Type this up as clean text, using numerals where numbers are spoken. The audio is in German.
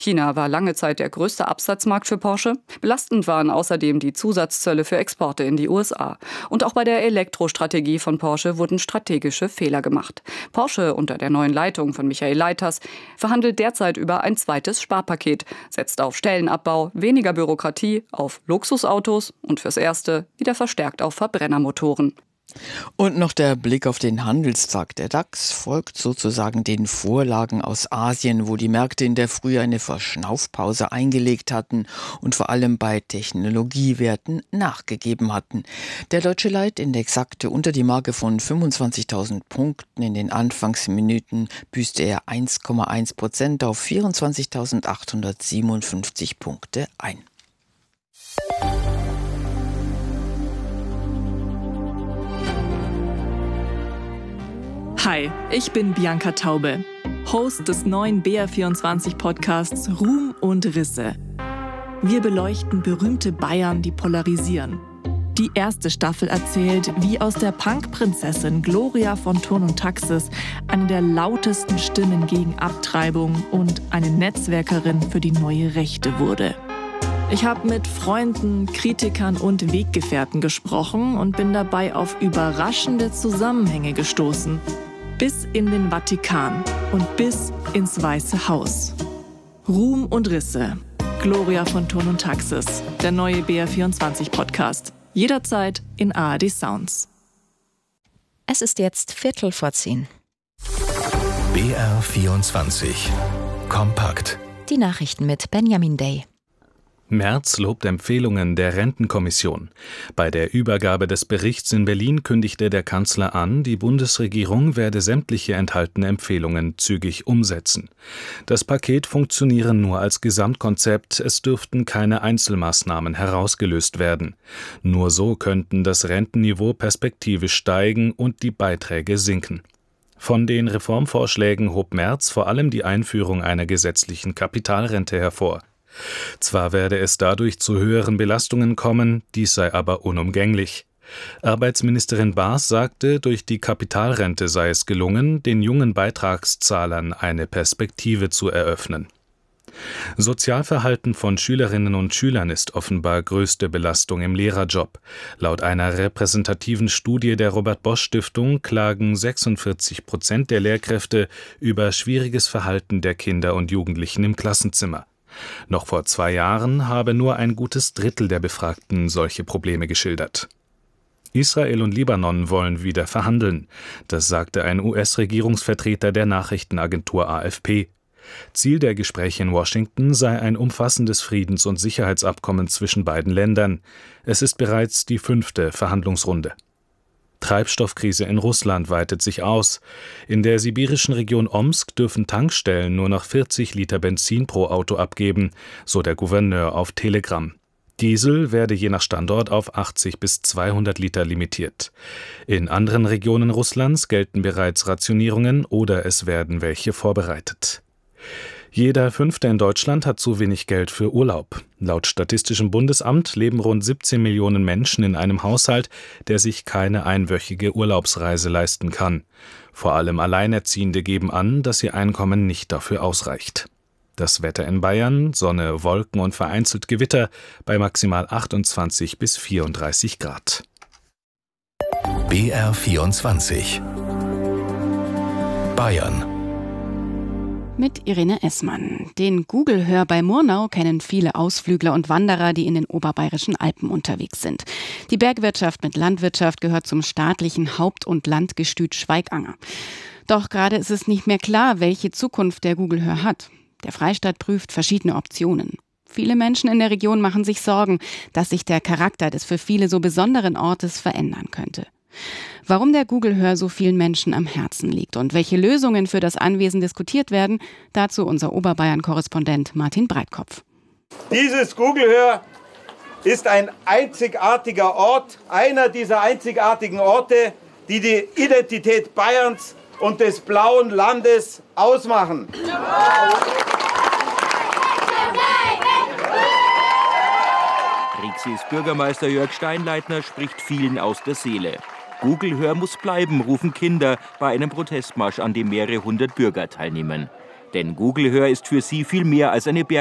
China war lange Zeit der größte Absatzmarkt für Porsche. Belastend waren außerdem die Zusatzzölle für Exporte in die USA. Und auch bei der Elektrostrategie von Porsche wurden strategische Fehler gemacht. Porsche unter der neuen Leitung von Michael Leiters verhandelt derzeit über ein zweites Sparpaket, setzt auf Stellenabbau, weniger Bürokratie, auf Luxusautos und fürs Erste wieder verstärkt auf Verbrennermotoren. Und noch der Blick auf den Handelstag. Der DAX folgt sozusagen den Vorlagen aus Asien, wo die Märkte in der Früh eine Verschnaufpause eingelegt hatten und vor allem bei Technologiewerten nachgegeben hatten. Der Deutsche Leitindex sackte unter die Marke von 25.000 Punkten. In den Anfangsminuten büßte er 1,1% auf 24.857 Punkte ein. Hi, ich bin Bianca Taube, Host des neuen BR24-Podcasts Ruhm und Risse. Wir beleuchten berühmte Bayern, die polarisieren. Die erste Staffel erzählt, wie aus der Punk-Prinzessin Gloria von Thurn und Taxis eine der lautesten Stimmen gegen Abtreibung und eine Netzwerkerin für die neue Rechte wurde. Ich habe mit Freunden, Kritikern und Weggefährten gesprochen und bin dabei auf überraschende Zusammenhänge gestoßen. Bis in den Vatikan und bis ins Weiße Haus. Ruhm und Risse. Gloria von Thurn und Taxis. Der neue BR24-Podcast. Jederzeit in ARD Sounds. Es ist jetzt 10:15. BR24 Kompakt. Die Nachrichten mit Benjamin Day. Merz lobt Empfehlungen der Rentenkommission. Bei der Übergabe des Berichts in Berlin kündigte der Kanzler an, die Bundesregierung werde sämtliche enthaltene Empfehlungen zügig umsetzen. Das Paket funktioniere nur als Gesamtkonzept, es dürften keine Einzelmaßnahmen herausgelöst werden. Nur so könnten das Rentenniveau perspektivisch steigen und die Beiträge sinken. Von den Reformvorschlägen hob Merz vor allem die Einführung einer gesetzlichen Kapitalrente hervor. Zwar werde es dadurch zu höheren Belastungen kommen, dies sei aber unumgänglich. Arbeitsministerin Baas sagte, durch die Kapitalrente sei es gelungen, den jungen Beitragszahlern eine Perspektive zu eröffnen. Sozialverhalten von Schülerinnen und Schülern ist offenbar größte Belastung im Lehrerjob. Laut einer repräsentativen Studie der Robert-Bosch-Stiftung klagen 46% der Lehrkräfte über schwieriges Verhalten der Kinder und Jugendlichen im Klassenzimmer. Noch vor 2 Jahren habe nur ein gutes Drittel der Befragten solche Probleme geschildert. Israel und Libanon wollen wieder verhandeln. Das sagte ein US-Regierungsvertreter der Nachrichtenagentur AFP. Ziel der Gespräche in Washington sei ein umfassendes Friedens- und Sicherheitsabkommen zwischen beiden Ländern. Es ist bereits die 5. Verhandlungsrunde. Treibstoffkrise in Russland weitet sich aus. In der sibirischen Region Omsk dürfen Tankstellen nur noch 40 Liter Benzin pro Auto abgeben, so der Gouverneur auf Telegram. Diesel werde je nach Standort auf 80 bis 200 Liter limitiert. In anderen Regionen Russlands gelten bereits Rationierungen oder es werden welche vorbereitet. Jeder 5. in Deutschland hat zu wenig Geld für Urlaub. Laut Statistischem Bundesamt leben rund 17 Millionen Menschen in einem Haushalt, der sich keine einwöchige Urlaubsreise leisten kann. Vor allem Alleinerziehende geben an, dass ihr Einkommen nicht dafür ausreicht. Das Wetter in Bayern: Sonne, Wolken und vereinzelt Gewitter bei maximal 28 bis 34 Grad. BR24 Bayern. Mit Irene Essmann. Den Google-Hör bei Murnau kennen viele Ausflügler und Wanderer, die in den oberbayerischen Alpen unterwegs sind. Die Bergwirtschaft mit Landwirtschaft gehört zum staatlichen Haupt- und Landgestüt Schweiganger. Doch gerade ist es nicht mehr klar, welche Zukunft der Google-Hör hat. Der Freistaat prüft verschiedene Optionen. Viele Menschen in der Region machen sich Sorgen, dass sich der Charakter des für viele so besonderen Ortes verändern könnte. Warum der Google-Hör so vielen Menschen am Herzen liegt und welche Lösungen für das Anwesen diskutiert werden, dazu unser Oberbayern-Korrespondent Martin Breitkopf. Dieses Google-Hör ist ein einzigartiger Ort, einer dieser einzigartigen Orte, die die Identität Bayerns und des blauen Landes ausmachen. Rixis Bürgermeister Jörg Steinleitner spricht vielen aus der Seele. Google-Hör muss bleiben, rufen Kinder bei einem Protestmarsch, an dem mehrere hundert Bürger teilnehmen. Denn Google Hör ist für sie viel mehr als eine